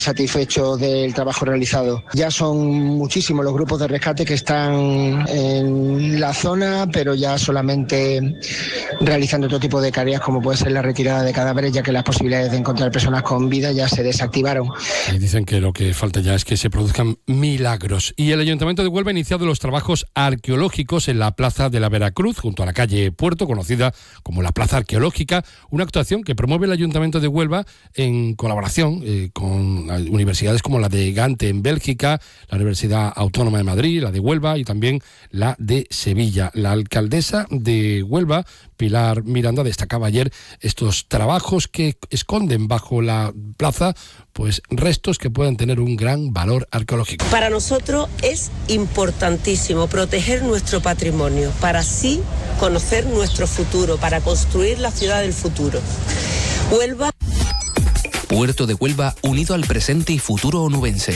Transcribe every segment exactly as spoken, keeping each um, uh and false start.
satisfecho del trabajo realizado. Ya son muchísimos los grupos de rescate que están en la zona, pero ya solamente realizando otro tipo de tareas como puede ser la retirada de cadáveres, ya que las posibilidades de encontrar personas con vida ya se desactivaron. Y dicen que lo que falta ya es que se produzcan milagros. Y el Ayuntamiento de Huelva ha iniciado los trabajos arqueológicos en la Plaza de la Veracruz, junto a la calle Puerto, conocida como la Plaza Arqueológica, una actuación que promueve el Ayuntamiento de Huelva en colaboración eh, con universidades como la de Gante en Bélgica, la Universidad Autónoma de Madrid, la de Huelva y también la de Sevilla. La alcaldesa de Huelva, Pilar Miranda, destacaba ayer estos trabajos que esconden bajo la plaza pues restos que pueden tener un gran valor arqueológico. Para nosotros es importantísimo proteger nuestro patrimonio para así conocer nuestro futuro, para construir la ciudad del futuro. Huelva. Puerto de Huelva unido al presente y futuro onubense.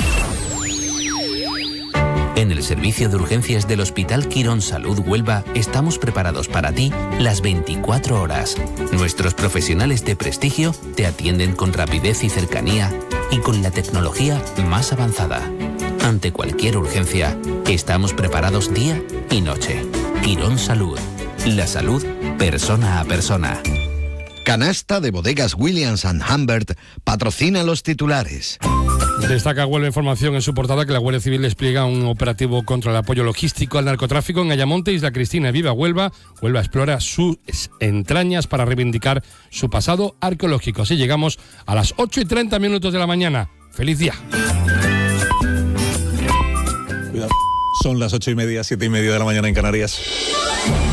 En el servicio de urgencias del Hospital Quirón Salud Huelva estamos preparados para ti las veinticuatro horas. Nuestros profesionales de prestigio te atienden con rapidez y cercanía y con la tecnología más avanzada. Ante cualquier urgencia, estamos preparados día y noche. Quirón Salud. La salud persona a persona. Canasta de Bodegas Williams and Humbert patrocina los titulares. Destaca Huelva Información en su portada que la Guardia Civil despliega un operativo contra el apoyo logístico al narcotráfico en Ayamonte, Isla Cristina. Viva Huelva. Huelva explora sus entrañas para reivindicar su pasado arqueológico. Así llegamos a las ocho y treinta minutos de la mañana. ¡Feliz día! Cuidado. Son las ocho y media, siete y media de la mañana en Canarias.